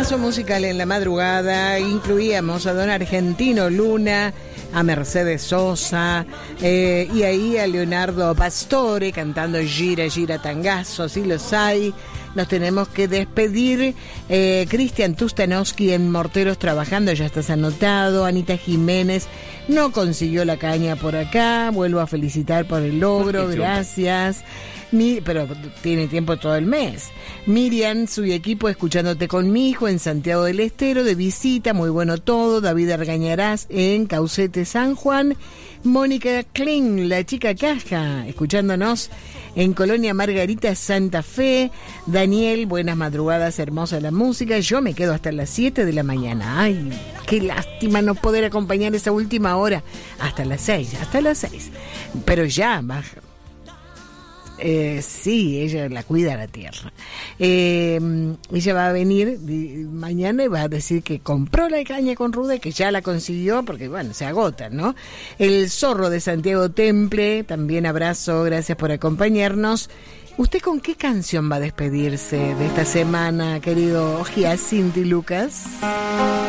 repaso musical en la madrugada. Incluíamos a Don Argentino Luna, a Mercedes Sosa, y ahí a Leonardo Pastore cantando Gira, Gira Tangazo, si los hay. Nos tenemos que despedir. Cristian Tustanowski en Morteros trabajando, ya estás anotado. Anita Jiménez no consiguió la caña por acá. Vuelvo a felicitar por el logro, gracias. Pero tiene tiempo todo el mes. Miriam, su equipo escuchándote con mi hijo en Santiago del Estero, de visita, muy bueno todo. David Argañarás en Caucete, San Juan. Mónica Kling, la chica caja, escuchándonos en Colonia Margarita, Santa Fe. Daniel, buenas madrugadas, hermosa la música. Yo me quedo hasta las 7 de la mañana. Ay, qué lástima no poder acompañar esa última hora. Hasta las 6. Pero ya, baja. Sí, ella la cuida la tierra. Ella va a venir mañana y va a decir que compró la caña con Rude, que ya la consiguió, porque bueno, se agota, ¿no? El Zorro de Santiago Temple, también abrazo, gracias por acompañarnos. ¿Usted con qué canción va a despedirse de esta semana, querido Giacinti Lucas?